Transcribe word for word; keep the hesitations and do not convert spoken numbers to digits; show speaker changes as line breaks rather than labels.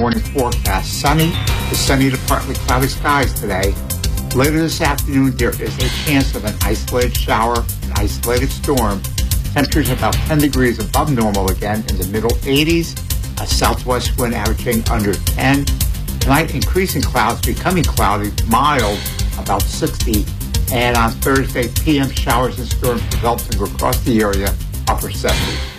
morning forecast. Sunny to sunny to partly cloudy skies today. Later this afternoon, there is a chance of an isolated shower, an isolated storm. Temperatures about ten degrees above normal again in the middle eighties. A southwest wind averaging under ten. Tonight, increasing clouds, becoming cloudy, mild, about sixty. And on Thursday, P M showers and storms developing across the area, upper seventies.